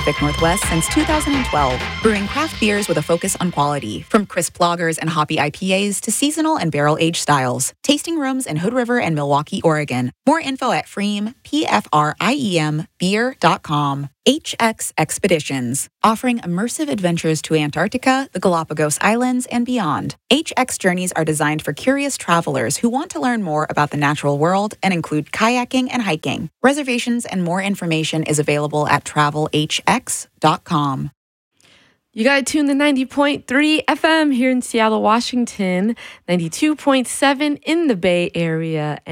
Pacific Northwest since 2012, brewing craft beers with a focus on quality, from crisp lagers and hoppy IPAs to seasonal and barrel-aged styles. Tasting rooms in Hood River and Milwaukee, Oregon. More info at Freem, P-F-R-I-E-M, beer.com. HX Expeditions, offering immersive adventures to Antarctica, the Galapagos Islands, and beyond. HX journeys are designed for curious travelers who want to learn more about the natural world and include kayaking and hiking. Reservations and more information is available at travelhx.com. You got to tune to 90.3 FM here in Seattle, Washington, 92.7 in the Bay Area.